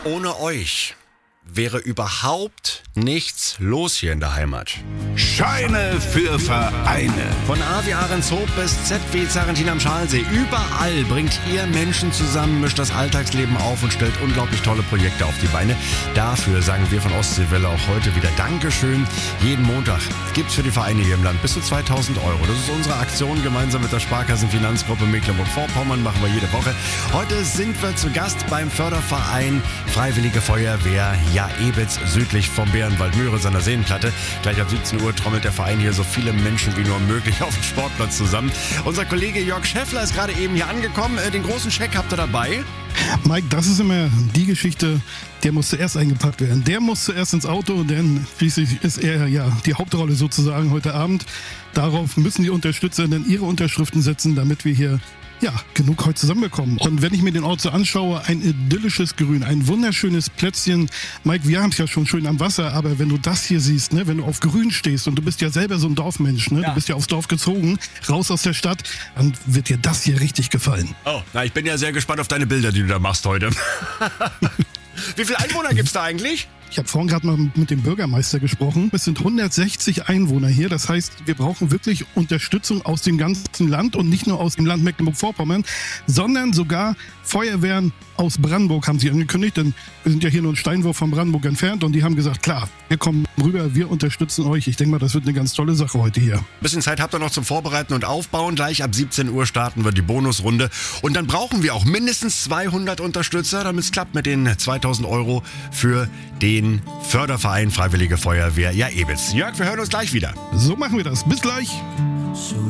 Ohne euch wäre überhaupt nichts los hier in der Heimat. Scheine für Vereine. Von A wie Ahrenshoop bis Z wie Zarrentin am Schalsee. Überall bringt ihr Menschen zusammen, mischt das Alltagsleben auf und stellt unglaublich tolle Projekte auf die Beine. Dafür sagen wir von Ostseewelle auch heute wieder Dankeschön. Jeden Montag gibt's für die Vereine hier im Land bis zu 2.000 €. Das ist unsere Aktion gemeinsam mit der Sparkassenfinanzgruppe Mecklenburg-Vorpommern. Machen wir jede Woche. Heute sind wir zu Gast beim Förderverein Freiwillige Feuerwehr Jaebitz südlich vom Bärenwald Müritz an der Seenplatte. Gleich ab 17 Uhr trommelt der Verein hier so viele Menschen wie nur möglich auf dem Sportplatz zusammen. Unser Kollege Jörg Schäffler ist gerade eben hier angekommen. Den großen Scheck habt ihr dabei. Mike, das ist immer die Geschichte, der muss zuerst eingepackt werden. Der muss zuerst ins Auto, denn schließlich ist er ja die Hauptrolle sozusagen heute Abend. Darauf müssen die Unterstützer dann ihre Unterschriften setzen, damit wir hier genug heute zusammenbekommen. Und wenn ich mir den Ort so anschaue, ein idyllisches Grün, ein wunderschönes Plätzchen. Mike, wir haben es ja schon schön am Wasser, aber wenn du das hier siehst, ne, wenn du auf Grün stehst und du bist ja selber so ein Dorfmensch, ne, du bist ja aufs Dorf gezogen, raus aus der Stadt, dann wird dir das hier richtig gefallen. Oh, na, ich bin ja sehr gespannt auf deine Bilder, die du da machst heute. Wie viele Einwohner gibt's da eigentlich? Ich habe vorhin gerade mal mit dem Bürgermeister gesprochen. Es sind 160 Einwohner hier. Das heißt, wir brauchen wirklich Unterstützung aus dem ganzen Land und nicht nur aus dem Land Mecklenburg-Vorpommern, sondern sogar Feuerwehren aus Brandenburg haben sie angekündigt, denn wir sind ja hier nur einen Steinwurf von Brandenburg entfernt und die haben gesagt, klar, wir kommen rüber, wir unterstützen euch. Ich denke mal, das wird eine ganz tolle Sache heute hier. Bisschen Zeit habt ihr noch zum Vorbereiten und Aufbauen. Gleich ab 17 Uhr starten wir die Bonusrunde. Und dann brauchen wir auch mindestens 200 Unterstützer, damit es klappt mit den 2.000 € für den Förderverein Freiwillige Feuerwehr Jaebitz. Jörg, wir hören uns gleich wieder. So machen wir das. Bis gleich.